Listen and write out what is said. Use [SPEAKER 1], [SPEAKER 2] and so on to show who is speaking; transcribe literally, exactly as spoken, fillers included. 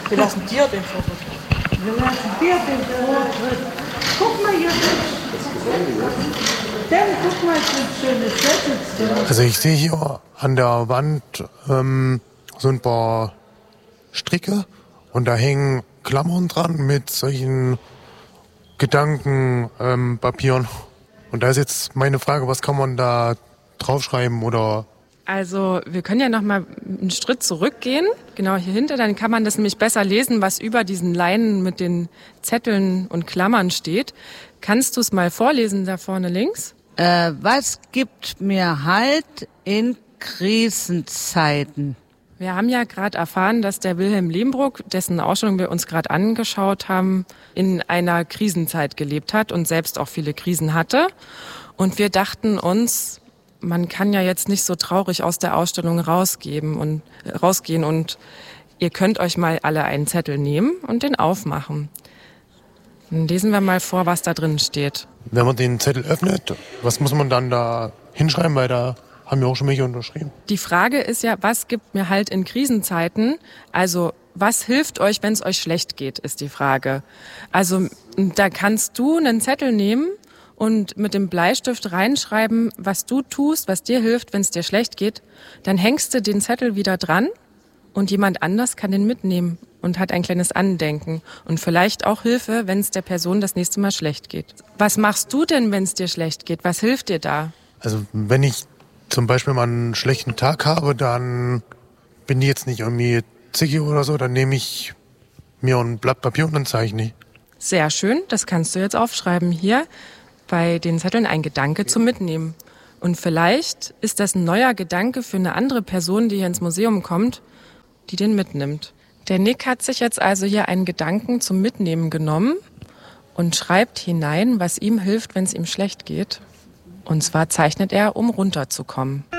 [SPEAKER 1] Wir lassen dir den Vortritt.
[SPEAKER 2] Wir lassen dir den Vortritt. Guck mal hier. Dann guck mal, so schönes Zettel.
[SPEAKER 3] Also ich sehe hier an der Wand ähm, so ein paar Stricke und da hängen Klammern dran mit solchen Gedankenpapieren. Ähm, und da ist jetzt meine Frage, was kann man da draufschreiben oder...
[SPEAKER 4] Also wir können ja noch mal einen Schritt zurückgehen, genau hier hinter, dann kann man das nämlich besser lesen, was über diesen Leinen mit den Zetteln und Klammern steht. Kannst du es mal vorlesen, da vorne links?
[SPEAKER 2] Äh, was gibt mir Halt in Krisenzeiten?
[SPEAKER 4] Wir haben ja gerade erfahren, dass der Wilhelm Lehmbruck, dessen Ausstellung wir uns gerade angeschaut haben, in einer Krisenzeit gelebt hat und selbst auch viele Krisen hatte. Und wir dachten uns, man kann ja jetzt nicht so traurig aus der Ausstellung rausgeben und, äh, rausgehen und ihr könnt euch mal alle einen Zettel nehmen und den aufmachen. Dann lesen wir mal vor, was da drin steht.
[SPEAKER 3] Wenn man den Zettel öffnet, was muss man dann da hinschreiben, weil da haben wir auch schon welche unterschrieben.
[SPEAKER 4] Die Frage ist ja, was gibt mir Halt in Krisenzeiten? Also was hilft euch, wenn es euch schlecht geht, ist die Frage. Also da kannst du einen Zettel nehmen und mit dem Bleistift reinschreiben, was du tust, was dir hilft, wenn es dir schlecht geht. Dann hängst du den Zettel wieder dran und jemand anders kann den mitnehmen und hat ein kleines Andenken und vielleicht auch Hilfe, wenn es der Person das nächste Mal schlecht geht. Was machst du denn, wenn es dir schlecht geht? Was hilft dir da?
[SPEAKER 3] Also wenn ich zum Beispiel mal einen schlechten Tag habe, dann bin ich jetzt nicht irgendwie zickig oder so, dann nehme ich mir ein Blatt Papier und dann zeichne ich.
[SPEAKER 4] Sehr schön, das kannst du jetzt aufschreiben. Hier bei den Zetteln ein Gedanke zum Mitnehmen. Und vielleicht ist das ein neuer Gedanke für eine andere Person, die hier ins Museum kommt, die den mitnimmt. Der Nick hat sich jetzt also hier einen Gedanken zum Mitnehmen genommen und schreibt hinein, was ihm hilft, wenn es ihm schlecht geht. Und zwar zeichnet er, um runterzukommen.